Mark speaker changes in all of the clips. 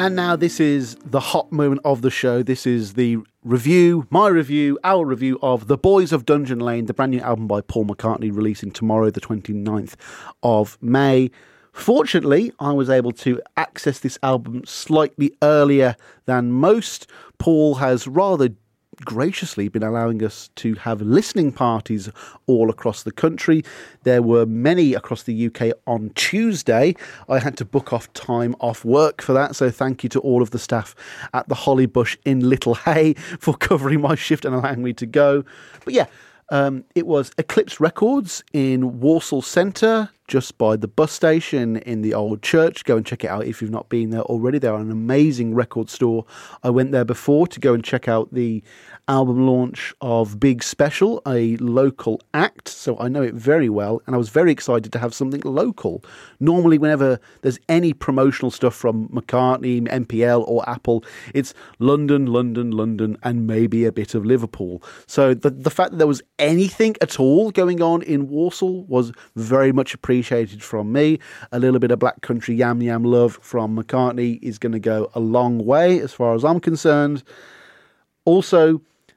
Speaker 1: And now this is the hot moment of the show. This is the review, my review, our review of The Boys of Dungeon Lane, the brand new album by Paul McCartney, releasing tomorrow, the 29th of May. Fortunately, I was able to access this album slightly earlier than most. Paul has rather graciously been allowing us to have listening parties all across the country. There were many across the UK on Tuesday. I had to book off time off work for that, so thank you to all of the staff at the Hollybush in Little Hay for covering my shift and allowing me to go. But yeah, it was Eclipse Records in Walsall Centre, just by the bus station in the old church. Go and check it out if you've not been there already. They're an amazing record store. I went there before to go and check out the album launch of Big Special, a local act, so I know it very well, and I was very excited to have something local. Normally, whenever there's any promotional stuff from McCartney, MPL or Apple, it's London, London, London, and maybe a bit of Liverpool. So the fact that there was anything at all going on in Walsall was very much appreciated from me. A little bit of Black Country Yam Yam love from McCartney is going to go a long way as far as I'm concerned. Also,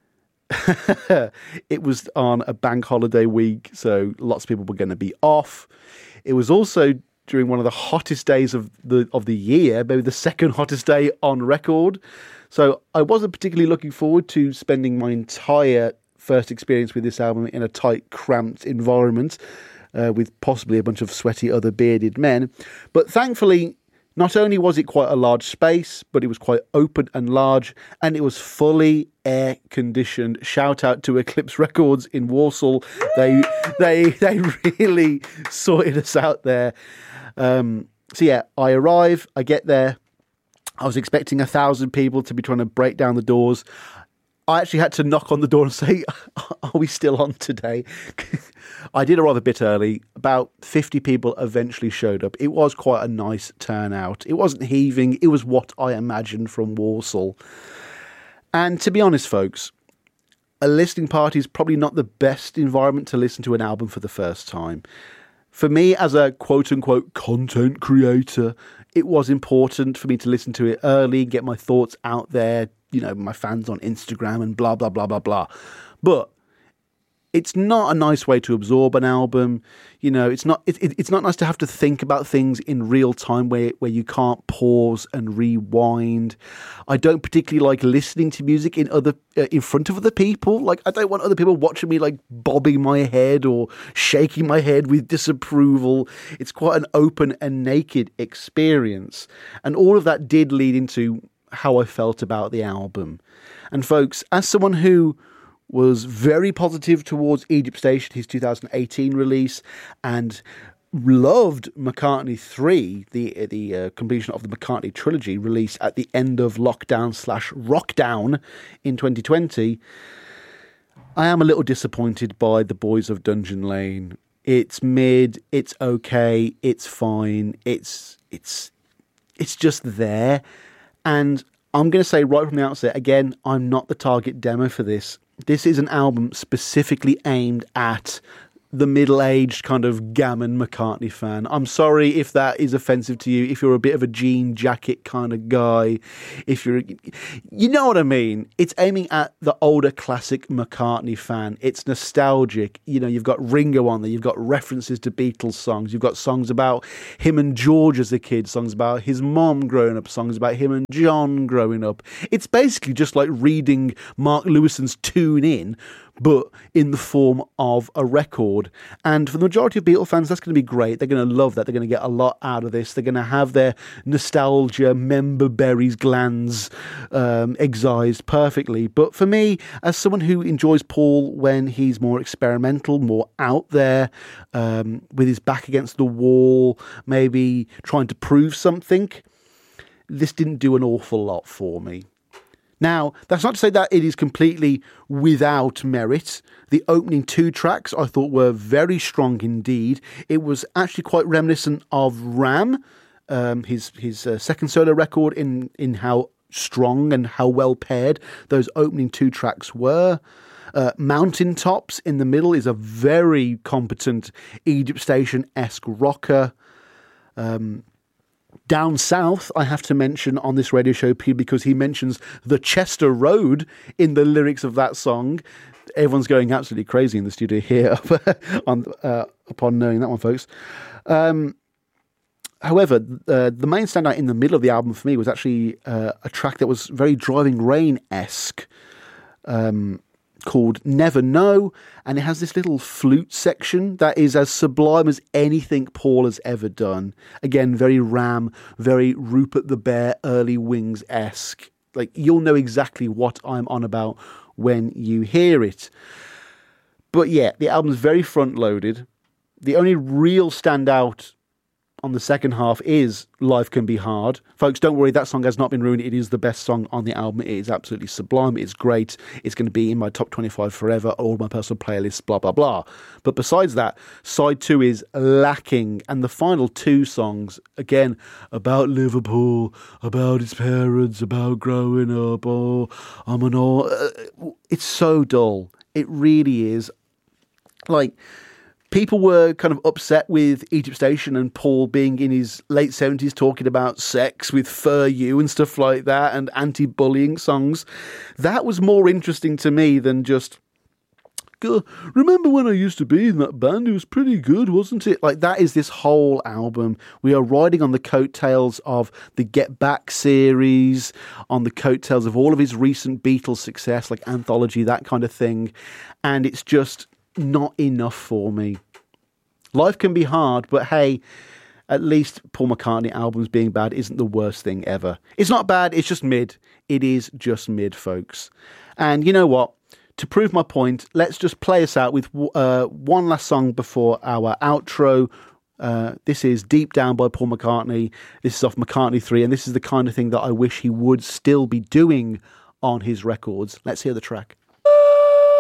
Speaker 1: it was on a bank holiday week, so lots of people were going to be off. It was also during one of the hottest days of the year, maybe the second hottest day on record. So I wasn't particularly looking forward to spending my entire first experience with this album in a tight, cramped environment with possibly a bunch of sweaty other bearded men. But thankfully, not only was it quite a large space, but it was quite open and large, and it was fully air-conditioned. Shout out to Eclipse Records in Walsall. They really sorted us out there. So yeah, I arrive, I get there. I was expecting 1,000 people to be trying to break down the doors. I actually had to knock on the door and say, are we still on today? I did arrive a bit early. About 50 people eventually showed up. It was quite a nice turnout. It wasn't heaving. It was what I imagined from Walsall. And to be honest, folks, a listening party is probably not the best environment to listen to an album for the first time. For me, as a quote-unquote content creator, it was important for me to listen to it early, get my thoughts out there, you know, my fans on Instagram and blah, blah, blah, blah, blah. But it's not a nice way to absorb an album. You know, it's not nice to have to think about things in real time where you can't pause and rewind. I don't particularly like listening to music in front of other people. Like, I don't want other people watching me like bobbing my head or shaking my head with disapproval. It's quite an open and naked experience. And all of that did lead into how I felt about the album. And folks, as someone who was very positive towards Egypt Station, his 2018 release, and loved McCartney 3, the completion of the McCartney trilogy release at the end of lockdown/rockdown in 2020, I am a little disappointed by The Boys of Dungeon Lane. It's mid, it's okay, it's fine, it's just there. And I'm going to say right from the outset, again, I'm not the target demo for this. This is an album specifically aimed at the middle-aged kind of gammon McCartney fan. I'm sorry if that is offensive to you, if you're a bit of a jean jacket kind of guy, if you're, you know what I mean. It's aiming at the older classic McCartney fan. It's nostalgic. You know, you've got Ringo on there, you've got references to Beatles songs, you've got songs about him and George as a kid, songs about his mom growing up, songs about him and John growing up. It's basically just like reading Mark Lewison's Tune In, but in the form of a record. And for the majority of Beatle fans, that's going to be great. They're going to love that. They're going to get a lot out of this. They're going to have their nostalgia, member berries, glands excised perfectly. But for me, as someone who enjoys Paul when he's more experimental, more out there, with his back against the wall, maybe trying to prove something, this didn't do an awful lot for me. Now, that's not to say that it is completely without merit. The opening 2 tracks I thought were very strong indeed. It was actually quite reminiscent of Ram, his second solo record, in how strong and how well paired those opening 2 tracks were. Mountaintops in the middle is a very competent Egypt Station-esque rocker. Down South, I have to mention on this radio show, because he mentions the Chester Road in the lyrics of that song. Everyone's going absolutely crazy in the studio here upon knowing that one, folks. However, the main standout in the middle of the album for me was actually a track that was very Driving Rain-esque, called Never Know, and it has this little flute section that is as sublime as anything Paul has ever done. Again, very Ram, very Rupert the Bear, Early Wings-esque. Like, you'll know exactly what I'm on about when you hear it. But yeah, the album's very front-loaded. The only real standout on the second half is Life Can Be Hard. Folks, don't worry, that song has not been ruined. It is the best song on the album. It is absolutely sublime. It's great. It's going to be in my top 25 forever, all my personal playlists, blah, blah, blah. But besides that, side 2 is lacking. And the final 2 songs, again, about Liverpool, about its parents, about growing up, it's so dull. It really is. Like, people were kind of upset with Egypt Station and Paul being in his late 70s talking about sex with Fur You and stuff like that, and anti-bullying songs. That was more interesting to me than just, remember when I used to be in that band? It was pretty good, wasn't it? Like, that is this whole album. We are riding on the coattails of the Get Back series, on the coattails of all of his recent Beatles success, like Anthology, that kind of thing. And it's just not enough for me. Life Can Be Hard, but hey, at least Paul McCartney albums being bad isn't the worst thing ever. It's not bad, it's just mid. It is just mid, folks. And you know what? To prove my point, let's just play us out with one last song before our outro. This is Deep Down by Paul McCartney. This is off McCartney 3, and this is the kind of thing that I wish he would still be doing on his records. Let's hear the track.